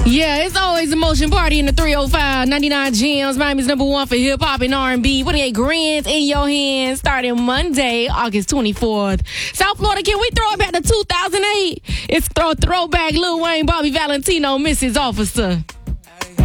Yeah, it's always a motion party in the 305. 99 Gems, Miami's #1 for hip-hop and R&B. 28 grands in your hands starting Monday, August 24th. South Florida, can we throw it back to 2008? It's throwback Lil Wayne, Bobby Valentino, Mrs. Officer.